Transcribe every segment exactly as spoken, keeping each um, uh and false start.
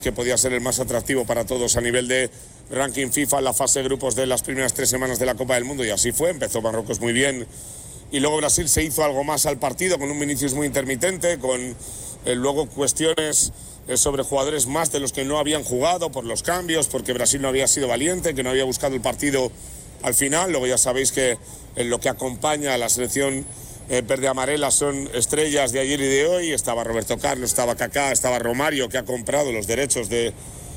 que podía ser el más atractivo para todos a nivel de ranking FIFA en la fase de grupos de las primeras tres semanas de la Copa del Mundo, y así fue. Empezó Marruecos muy bien y luego Brasil se hizo algo más al partido con un Vinicius muy intermitente, con eh, luego cuestiones eh, sobre jugadores más de los que no habían jugado por los cambios, porque Brasil no había sido valiente, que no había buscado el partido al final. Luego ya sabéis que en lo que acompaña a la selección eh, verde-amarela son estrellas de ayer y de hoy. Estaba Roberto Carlos, estaba Kaká, estaba Romario, que ha comprado los derechos del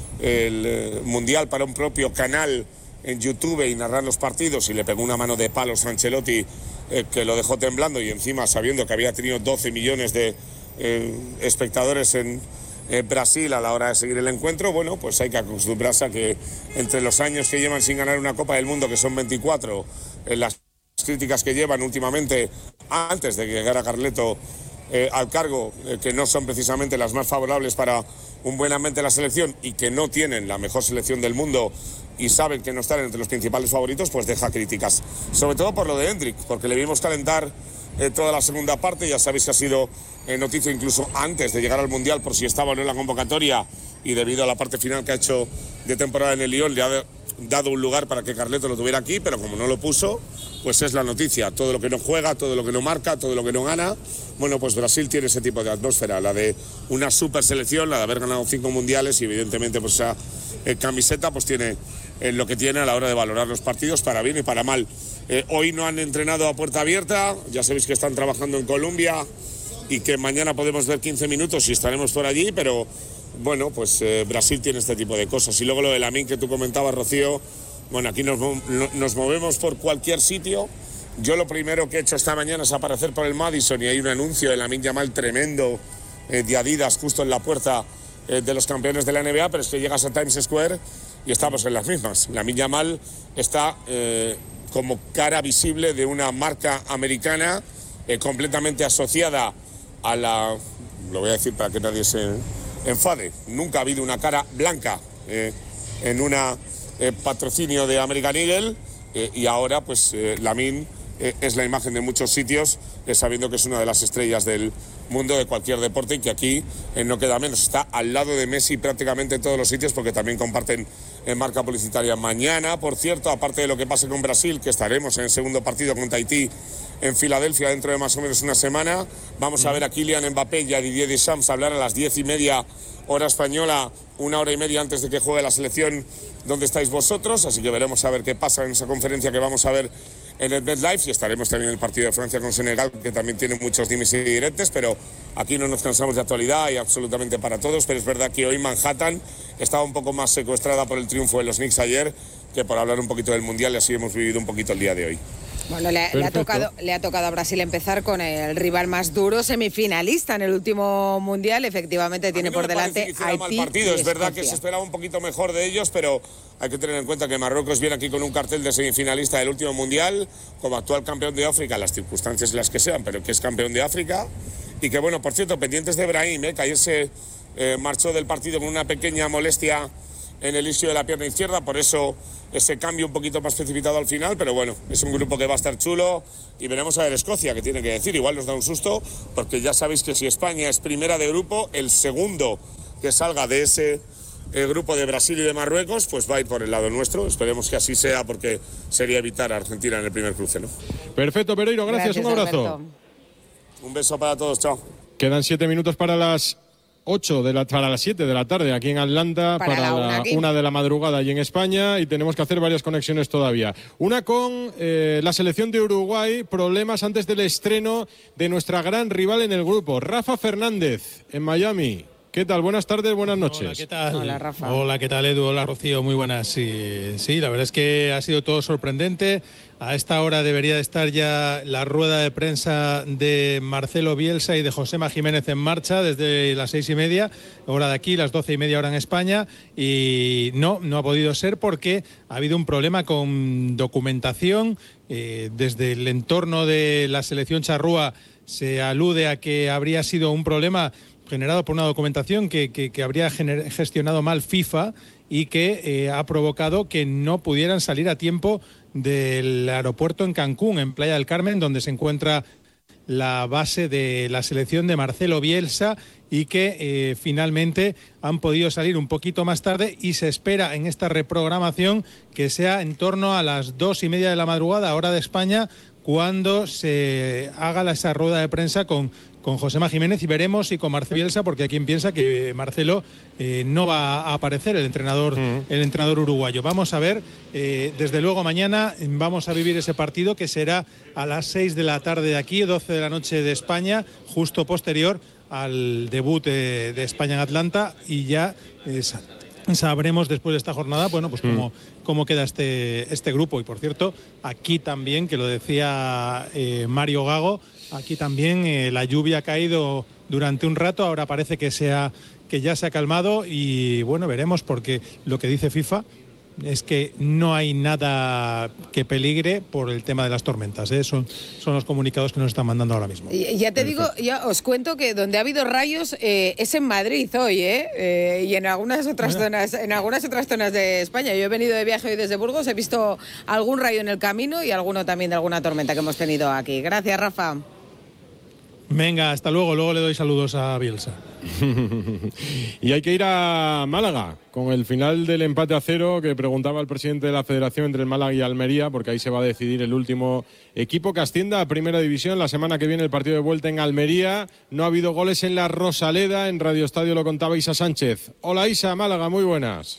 eh, Mundial para un propio canal en YouTube y narrar los partidos, y le pegó una mano de palos a Ancelotti, eh, que lo dejó temblando, y encima sabiendo que había tenido doce millones de eh, espectadores en eh, Brasil a la hora de seguir el encuentro. Bueno, pues hay que acostumbrarse a que entre los años que llevan sin ganar una Copa del Mundo, que son veinticuatro, eh, las críticas que llevan últimamente antes de que llegara Carleto eh, al cargo, eh, que no son precisamente las más favorables para un buen ambiente de la selección, y que no tienen la mejor selección del mundo y saben que no están entre los principales favoritos, pues deja críticas. Sobre todo por lo de Endrick, porque le vimos calentar eh, toda la segunda parte. Ya sabéis que ha sido eh, noticia incluso antes de llegar al Mundial por si estaba o no en la convocatoria, y debido a la parte final que ha hecho de temporada en el Lyon le ha dado un lugar para que Carleto lo tuviera aquí, pero como no lo puso, pues es la noticia. Todo lo que no juega, todo lo que no marca, todo lo que no gana. Bueno, pues Brasil tiene ese tipo de atmósfera, la de una super selección, la de haber ganado cinco mundiales, y evidentemente pues esa eh, camiseta pues tiene eh, lo que tiene a la hora de valorar los partidos, para bien y para mal. Eh, hoy no han entrenado a puerta abierta, ya sabéis que están trabajando en Colombia y que mañana podemos ver quince minutos y estaremos por allí, pero bueno, pues eh, Brasil tiene este tipo de cosas. Y luego lo de Lamine que tú comentabas, Rocío, bueno, aquí nos, nos movemos por cualquier sitio. Yo lo primero que he hecho esta mañana es aparecer por el Madison y hay un anuncio de Lamine Yamal tremendo eh, de Adidas justo en la puerta eh, de los campeones de la N B A, pero es que llegas a Times Square y estamos en las mismas. Lamine Yamal está eh, como cara visible de una marca americana eh, completamente asociada a la... Lo voy a decir para que nadie se enfade. Nunca ha habido una cara blanca eh, en un eh, patrocinio de American Eagle, eh, y ahora pues eh, Lamine eh, es la imagen de muchos sitios, eh, sabiendo que es una de las estrellas del mundo de cualquier deporte, y que aquí eh, no queda menos. Está al lado de Messi prácticamente en todos los sitios, porque también comparten eh, marca publicitaria. Mañana, por cierto, aparte de lo que pase con Brasil, que estaremos en el segundo partido contra Haití en Filadelfia dentro de más o menos una semana, vamos a ver a Kylian Mbappé y a Didier Deschamps hablar a las diez y media hora española, una hora y media antes de que juegue la selección donde estáis vosotros, así que veremos a ver qué pasa en esa conferencia que vamos a ver en el MetLife, y estaremos también en el partido de Francia con Senegal, que también tiene muchos dimes y diretes, pero aquí no nos cansamos de actualidad y absolutamente para todos. Pero es verdad que hoy Manhattan estaba un poco más secuestrada por el triunfo de los Knicks ayer que por hablar un poquito del Mundial, y así hemos vivido un poquito el día de hoy. Bueno, le, le, ha tocado, le ha tocado a Brasil empezar con el rival más duro, semifinalista en el último Mundial. Efectivamente tiene por delante Haití. Mal partido. Es verdad que se esperaba un poquito mejor de ellos, pero hay que tener en cuenta que Marruecos viene aquí con un cartel de semifinalista del último Mundial, como actual campeón de África, las circunstancias en las que sean, pero que es campeón de África. Y que, bueno, por cierto, pendientes de Brahim, ¿eh? que ayer se eh, marchó del partido con una pequeña molestia en el isquio de la pierna izquierda, por eso ese cambio un poquito más precipitado al final, pero bueno, es un grupo que va a estar chulo, y veremos a ver Escocia, que tiene que decir. Igual nos da un susto, porque ya sabéis que si España es primera de grupo, el segundo que salga de ese eh, grupo de Brasil y de Marruecos, pues va a ir por el lado nuestro. Esperemos que así sea, porque sería evitar a Argentina en el primer cruce, ¿no? Perfecto, Pereiro, gracias, gracias un abrazo. Alberto. Un beso para todos, chao. Quedan siete minutos para las ocho de la, para las siete de la tarde aquí en Atlanta, para, para la, la una de la madrugada allí en España, y tenemos que hacer varias conexiones todavía. Una con eh, la selección de Uruguay, problemas antes del estreno de nuestra gran rival en el grupo, Rafa Fernández, en Miami. ¿Qué tal? Buenas tardes, buenas noches. Hola, ¿qué tal? Hola, Rafa. Hola, ¿qué tal, Edu? Hola, Rocío, muy buenas. Sí, sí, la verdad es que ha sido todo sorprendente. A esta hora debería de estar ya la rueda de prensa de Marcelo Bielsa y de Josema Jiménez en marcha desde las seis y media, hora de aquí, las doce y media hora en España, y no, no ha podido ser porque ha habido un problema con documentación. Eh, desde el entorno de la selección charrúa se alude a que habría sido un problema generado por una documentación que, que, que habría gener, gestionado mal FIFA, y que eh, ha provocado que no pudieran salir a tiempo del aeropuerto en Cancún, en Playa del Carmen, donde se encuentra la base de la selección de Marcelo Bielsa, y que eh, finalmente han podido salir un poquito más tarde y se espera en esta reprogramación que sea en torno a las dos y media de la madrugada, hora de España, cuando se haga esa rueda de prensa con, con Josema Jiménez, y veremos si con Marcelo Bielsa, porque hay quien piensa que Marcelo eh, no va a aparecer, el entrenador, uh-huh. el entrenador uruguayo. Vamos a ver, eh, desde luego mañana vamos a vivir ese partido que será a las seis de la tarde de aquí, doce de la noche de España, justo posterior al debut de, de España en Atlanta, y ya eh, sabremos después de esta jornada, bueno, pues cómo, cómo queda este, este grupo. Y por cierto, aquí también, que lo decía eh, Mario Gago, aquí también eh, la lluvia ha caído durante un rato, ahora parece que, sea, que ya se ha calmado, y bueno, veremos, porque lo que dice FIFA es que no hay nada que peligre por el tema de las tormentas, ¿eh? son, son los comunicados que nos están mandando ahora mismo. Y ya te Perfecto. digo, ya os cuento que donde ha habido rayos eh, es en Madrid hoy, ¿eh? Eh, y en algunas otras bueno. zonas, en algunas otras zonas de España. Yo he venido de viaje hoy desde Burgos, he visto algún rayo en el camino y alguno también de alguna tormenta que hemos tenido aquí. Gracias, Rafa. Venga, hasta luego, luego le doy saludos a Bielsa. Y hay que ir a Málaga con el final del empate a cero que preguntaba el presidente de la Federación entre el Málaga y Almería, porque ahí se va a decidir el último equipo que ascienda a Primera División. La semana que viene el partido de vuelta en Almería. No ha habido goles en la Rosaleda, en Radio Estadio lo contaba Isa Sánchez. Hola Isa, Málaga, muy buenas.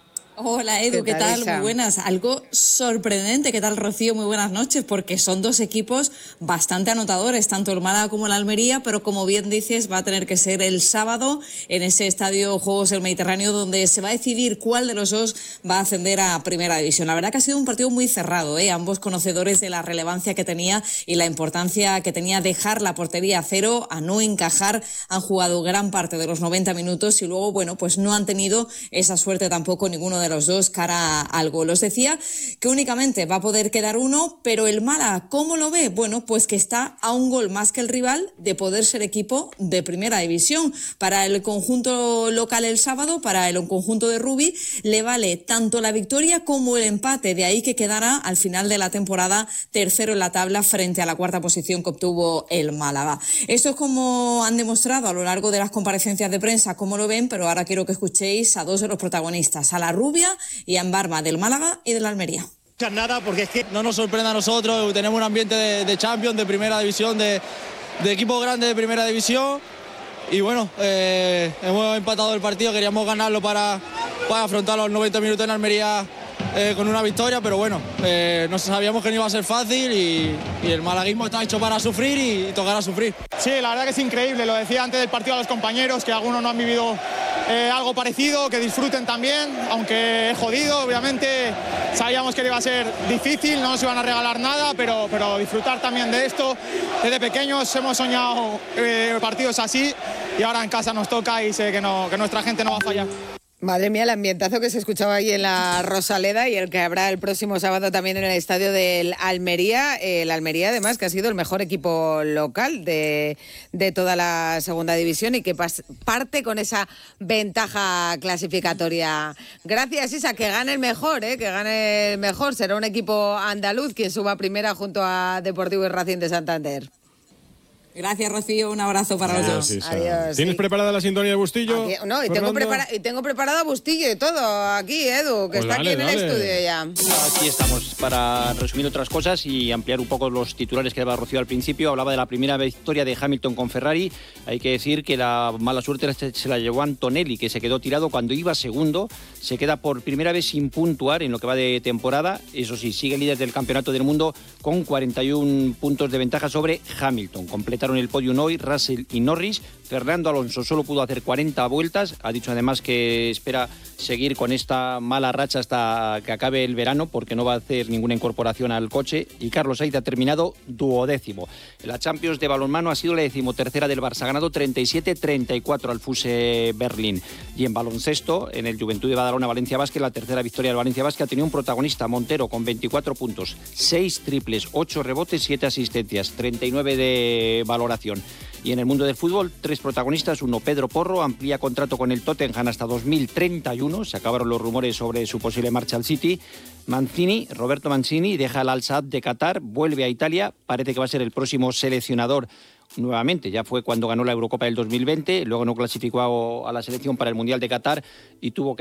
Hola Edu, ¿qué, ¿qué tal? Muy buenas. Algo sorprendente, ¿qué tal Rocío? Muy buenas noches, porque son dos equipos bastante anotadores, tanto el Málaga como el Almería, pero como bien dices, va a tener que ser el sábado en ese estadio Juegos del Mediterráneo, donde se va a decidir cuál de los dos va a ascender a Primera División. La verdad que ha sido un partido muy cerrado, ¿eh? Ambos conocedores de la relevancia que tenía y la importancia que tenía dejar la portería a cero, a no encajar. Han jugado gran parte de los noventa minutos y luego, bueno, pues no han tenido esa suerte tampoco ninguno de de los dos cara al gol. Os decía que únicamente va a poder quedar uno, pero el Málaga, ¿cómo lo ve? Bueno, pues que está a un gol más que el rival de poder ser equipo de Primera División. Para el conjunto local el sábado, para el conjunto de Rubi, le vale tanto la victoria como el empate, de ahí que quedará al final de la temporada tercero en la tabla frente a la cuarta posición que obtuvo el Málaga. Esto es como han demostrado a lo largo de las comparecencias de prensa, cómo lo ven, pero ahora quiero que escuchéis a dos de los protagonistas, a la Rubia y a Embarba, del Málaga y de la Almería. Nada, porque es que no nos sorprende a nosotros, tenemos un ambiente de, de Champions, de Primera División, de, de equipo grande de Primera División, y bueno, eh, hemos empatado el partido, queríamos ganarlo para, para afrontar los noventa minutos en Almería eh, con una victoria, pero bueno, eh, no sabíamos que no iba a ser fácil y, y el malaguismo está hecho para sufrir y, y tocará sufrir. Sí, la verdad que es increíble, lo decía antes del partido a los compañeros, que algunos no han vivido eh, algo parecido, que disfruten también, aunque es jodido, obviamente sabíamos que iba a ser difícil, no nos iban a regalar nada, pero, pero disfrutar también de esto. Desde pequeños hemos soñado eh, partidos así y ahora en casa nos toca y sé que, no, que nuestra gente no va a fallar. Madre mía, el ambientazo que se escuchaba ahí en la Rosaleda y el que habrá el próximo sábado también en el estadio del Almería. El Almería, además, que ha sido el mejor equipo local de, de toda la segunda división y que pas, parte con esa ventaja clasificatoria. Gracias, Isa, que gane el mejor, ¿eh? que gane el mejor. Será un equipo andaluz quien suba a primera junto a Deportivo y Racing de Santander. Gracias, Rocío. Un abrazo para los dos. Sí, Adiós. ¿Tienes sí. preparada la sintonía de Bustillo? Aquí, no, y tengo, prepara, y tengo preparada Bustillo y todo aquí, Edu, que pues está dale, aquí en dale. el estudio ya. Aquí estamos para resumir otras cosas y ampliar un poco los titulares que daba Rocío al principio. Hablaba de la primera victoria de Hamilton con Ferrari. Hay que decir que la mala suerte se la llevó Antonelli, que se quedó tirado cuando iba segundo. Se queda por primera vez sin puntuar en lo que va de temporada. Eso sí, sigue líder del campeonato del mundo con cuarenta y uno puntos de ventaja sobre Hamilton. Completa en el podium hoy Russell y Norris. Fernando Alonso solo pudo hacer cuarenta vueltas. Ha dicho además que espera seguir con esta mala racha hasta que acabe el verano, porque no va a hacer ninguna incorporación al coche. Y Carlos Sainz ha terminado duodécimo. La Champions de balonmano ha sido la decimotercera del Barça. Ha ganado treinta y siete treinta y cuatro al Fuse Berlín. Y en baloncesto, en el Juventud de Badalona Valencia Basket, la tercera victoria del Valencia Basket ha tenido un protagonista, Montero, con veinticuatro puntos, seis triples, ocho rebotes, siete asistencias, treinta y nueve de valoración. Y en el mundo del fútbol, tres protagonistas. Uno, Pedro Porro, amplía contrato con el Tottenham hasta dos mil treinta y uno. Se acabaron los rumores sobre su posible marcha al City. Mancini, Roberto Mancini, deja el Al-Sadd de Qatar, vuelve a Italia. Parece que va a ser el próximo seleccionador nuevamente. Ya fue cuando ganó la Eurocopa del dos mil veinte, luego no clasificó a la selección para el Mundial de Qatar y tuvo que